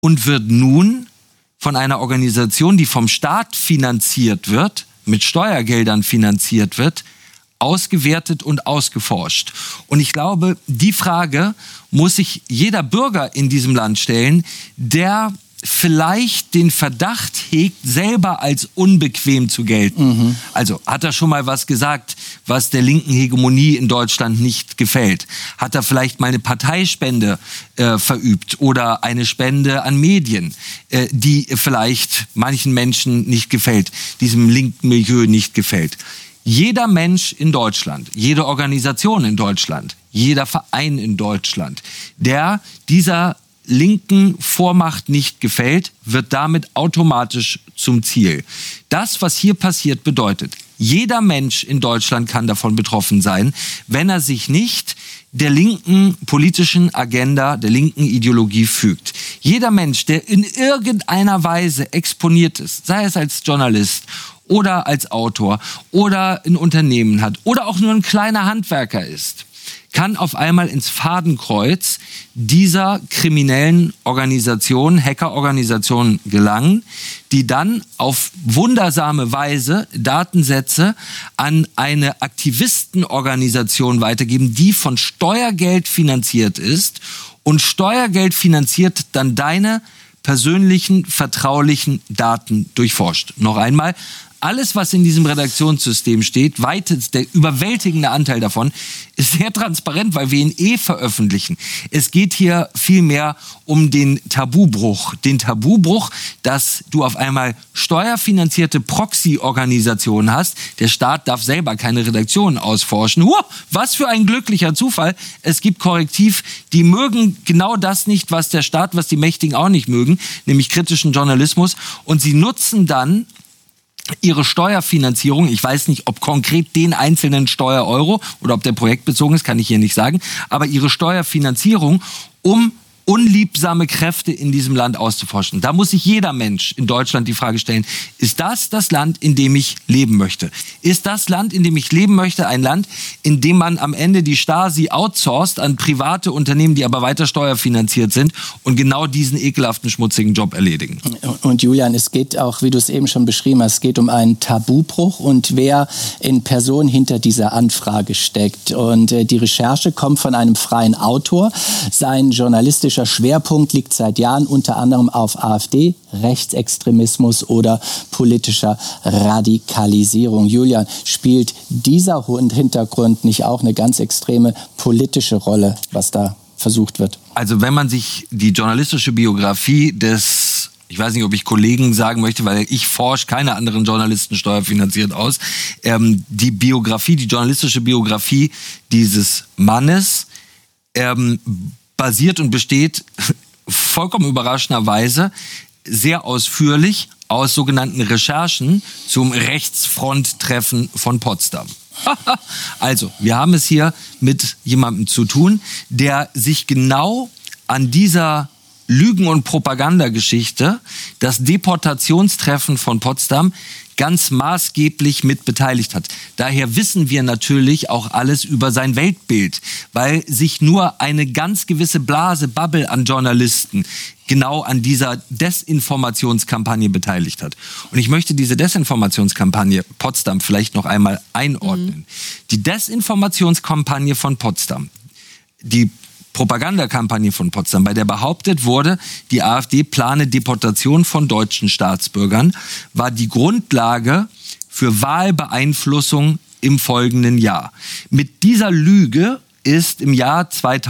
und wird nun von einer Organisation, die vom Staat finanziert wird, mit Steuergeldern finanziert wird, ausgewertet und ausgeforscht. Und ich glaube, die Frage muss sich jeder Bürger in diesem Land stellen, der vielleicht den Verdacht hegt, selber als unbequem zu gelten. Also hat er schon mal was gesagt, was der linken Hegemonie in Deutschland nicht gefällt? Hat er vielleicht mal eine Parteispende verübt oder eine Spende an Medien, die vielleicht manchen Menschen nicht gefällt, diesem linken Milieu nicht gefällt? Jeder Mensch in Deutschland, jede Organisation in Deutschland, jeder Verein in Deutschland, der dieser linken Vormacht nicht gefällt, wird damit automatisch zum Ziel. Das, was hier passiert, bedeutet, jeder Mensch in Deutschland kann davon betroffen sein, wenn er sich nicht der linken politischen Agenda, der linken Ideologie fügt. Jeder Mensch, der in irgendeiner Weise exponiert ist, sei es als Journalist oder als Autor oder ein Unternehmen hat oder auch nur ein kleiner Handwerker ist, kann auf einmal ins Fadenkreuz dieser kriminellen Organisation, Hackerorganisationen gelangen, die dann auf wundersame Weise Datensätze an eine Aktivistenorganisation weitergeben, die von Steuergeld finanziert ist. Und Steuergeld finanziert dann deine persönlichen, vertraulichen Daten durchforscht. Noch einmal, alles, was in diesem Redaktionssystem steht, der überwältigende Anteil davon, ist sehr transparent, weil wir ihn veröffentlichen. Es geht hier vielmehr um den Tabubruch. Den Tabubruch, dass du auf einmal steuerfinanzierte Proxy-Organisationen hast. Der Staat darf selber keine Redaktionen ausforschen. Was für ein glücklicher Zufall. Es gibt Korrektiv, die mögen genau das nicht, was der Staat, was die Mächtigen auch nicht mögen, nämlich kritischen Journalismus. Und sie nutzen dann ihre Steuerfinanzierung, ich weiß nicht, ob konkret den einzelnen Steuereuro oder ob der projektbezogen ist, kann ich hier nicht sagen, aber ihre Steuerfinanzierung, um unliebsame Kräfte in diesem Land auszuforschen. Da muss sich jeder Mensch in Deutschland die Frage stellen, ist das Land, in dem ich leben möchte? Ist das Land, in dem ich leben möchte, ein Land, in dem man am Ende die Stasi outsourced an private Unternehmen, die aber weiter steuerfinanziert sind und genau diesen ekelhaften, schmutzigen Job erledigen? Und Julian, es geht auch, wie du es eben schon beschrieben hast, es geht um einen Tabubruch und wer in Person hinter dieser Anfrage steckt. Und die Recherche kommt von einem freien Autor. Sein journalistischer Schwerpunkt liegt seit Jahren unter anderem auf AfD, Rechtsextremismus oder politischer Radikalisierung. Julian, spielt dieser Hintergrund nicht auch eine ganz extreme politische Rolle, was da versucht wird? Also wenn man sich die journalistische Biografie des, ich weiß nicht, ob ich Kollegen sagen möchte, weil ich forsche keine anderen Journalisten steuerfinanziert aus, die journalistische Biografie dieses Mannes basiert und besteht vollkommen überraschenderweise sehr ausführlich aus sogenannten Recherchen zum Rechtsfronttreffen von Potsdam. Also, wir haben es hier mit jemandem zu tun, der sich genau an dieser Lügen- und Propagandageschichte, das Deportationstreffen von Potsdam, ganz maßgeblich mit beteiligt hat. Daher wissen wir natürlich auch alles über sein Weltbild, weil sich nur eine ganz gewisse Bubble an Journalisten genau an dieser Desinformationskampagne beteiligt hat. Und ich möchte diese Desinformationskampagne Potsdam vielleicht noch einmal einordnen. Die Desinformationskampagne von Potsdam, die Propagandakampagne von Potsdam, bei der behauptet wurde, die AfD plane Deportation von deutschen Staatsbürgern, war die Grundlage für Wahlbeeinflussung im folgenden Jahr. Mit dieser Lüge ist im Jahr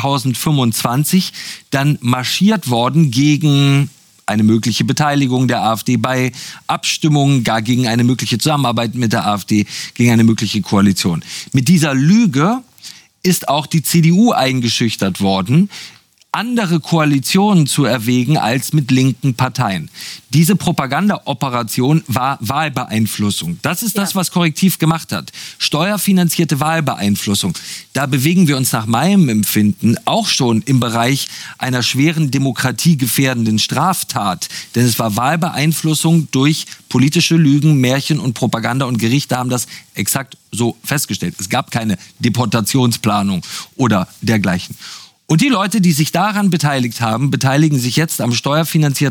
2025 dann marschiert worden gegen eine mögliche Beteiligung der AfD bei Abstimmungen, gar gegen eine mögliche Zusammenarbeit mit der AfD, gegen eine mögliche Koalition. Mit dieser Lüge ist auch die CDU eingeschüchtert worden, andere Koalitionen zu erwägen als mit linken Parteien. Diese Propagandaoperation war Wahlbeeinflussung. Das ist das, was Korrektiv gemacht hat. Steuerfinanzierte Wahlbeeinflussung. Da bewegen wir uns nach meinem Empfinden auch schon im Bereich einer schweren demokratiegefährdenden Straftat. Denn es war Wahlbeeinflussung durch politische Lügen, Märchen und Propaganda. Und Gerichte haben das exakt so festgestellt. Es gab keine Deportationsplanung oder dergleichen. Und die Leute, die sich daran beteiligt haben, beteiligen sich jetzt am steuerfinanzierten